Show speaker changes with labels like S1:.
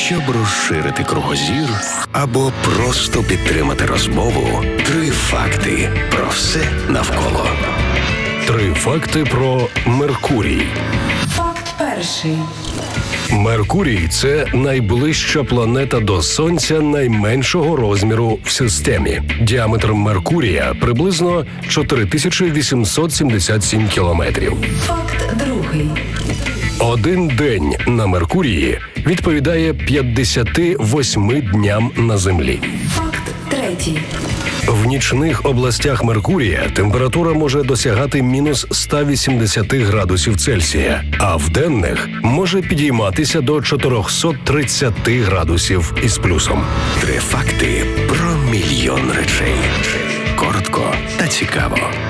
S1: Щоб розширити кругозір або просто підтримати розмову, 3 факти про все навколо.
S2: 3 факти про Меркурій.
S3: Факт перший.
S2: Меркурій – це найближча планета до Сонця найменшого розміру в системі. Діаметр Меркурія приблизно 4877 кілометрів.
S3: Факт другий.
S2: Один день на Меркурії відповідає 58 дням на Землі.
S3: Факт третій.
S2: В нічних областях Меркурія температура може досягати мінус 180 градусів Цельсія, а в денних може підійматися до 430 градусів із плюсом.
S1: 3 факти про мільйон речей. Коротко та цікаво.